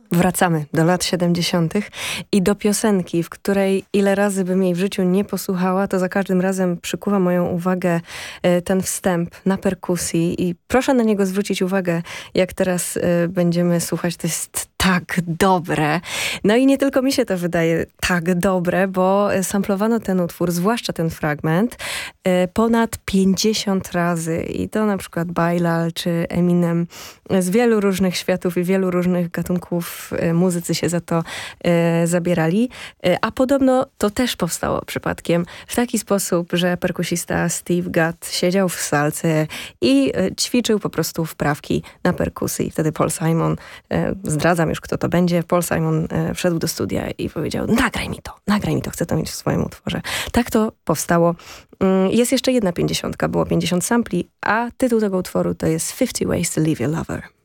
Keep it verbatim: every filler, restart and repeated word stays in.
Wracamy do lat siedemdziesiątych i do piosenki, w której ile razy bym jej w życiu nie posłuchała, to za każdym razem przykuwa moją uwagę ten wstęp na perkusji i proszę na niego zwrócić uwagę, jak teraz będziemy słuchać. To jest tak dobre. No i nie tylko mi się to wydaje tak dobre, bo samplowano ten utwór, zwłaszcza ten fragment, ponad pięćdziesiąt razy. I to na przykład Bilal czy Eminem z wielu różnych światów i wielu różnych gatunków muzycy się za to e, zabierali. E, a podobno to też powstało przypadkiem w taki sposób, że perkusista Steve Gadd siedział w salce i e, ćwiczył po prostu wprawki na perkusji. Wtedy Paul Simon, e, zdradzam już kto to będzie, Paul Simon e, wszedł do studia i powiedział: nagraj mi to, nagraj mi to, chcę to mieć w swoim utworze. Tak to powstało. Jest jeszcze jedna pięćdziesiątka, było pięćdziesiąt sampli, a tytuł tego utworu to jest fifty ways to leave your lover.